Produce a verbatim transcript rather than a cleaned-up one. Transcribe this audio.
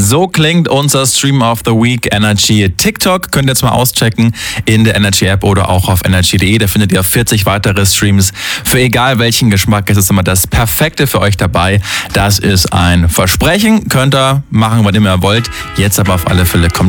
So klingt unser Stream of the Week Energy TikTok. Könnt ihr jetzt mal auschecken in der Energy App oder auch auf energy punkt de. Da findet ihr vierzig weitere Streams. Für egal welchen Geschmack ist es immer das Perfekte für euch dabei. Das ist ein Versprechen. Könnt ihr machen, wann immer ihr wollt. Jetzt aber auf alle Fälle kommt